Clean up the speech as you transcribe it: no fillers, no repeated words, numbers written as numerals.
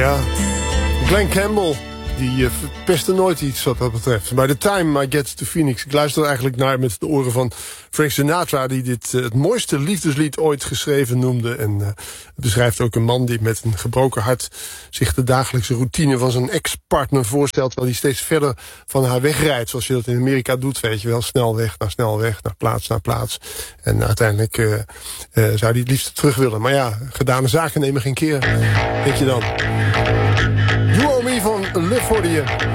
Ja, Glenn Campbell, die verpestte nooit iets wat dat betreft. By the time I get to Phoenix. Ik luister eigenlijk naar met de oren van Frank Sinatra, die dit het mooiste liefdeslied ooit geschreven noemde. En beschrijft ook een man die met een gebroken hart zich de dagelijkse routine van zijn ex-partner voorstelt, terwijl hij steeds verder van haar wegrijdt. Zoals je dat in Amerika doet, weet je wel. Snelweg, naar plaats naar plaats. En uiteindelijk zou hij het liefst terug willen. Maar ja, gedane zaken nemen geen keer, denk je dan. You Owe Me van Love hoorde je.